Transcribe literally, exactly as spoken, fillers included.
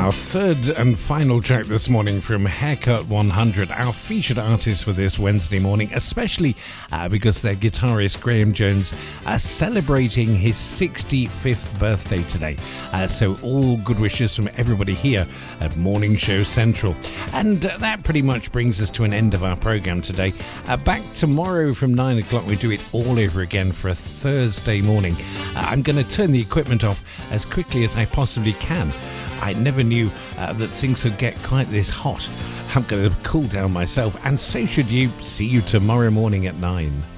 Our third and final track this morning from Haircut one hundred, our featured artist for this Wednesday morning, especially uh, because their guitarist Graham Jones are celebrating his sixty-fifth birthday today. Uh, so all good wishes from everybody here at Morning Show Central. And uh, that pretty much brings us to an end of our programme today. Uh, back tomorrow from nine o'clock, we do it all over again for a Thursday morning. Uh, I'm going to turn the equipment off as quickly as I possibly can. I never knew uh, that things could get quite this hot. I'm going to cool down myself, and so should you. See you tomorrow morning at nine.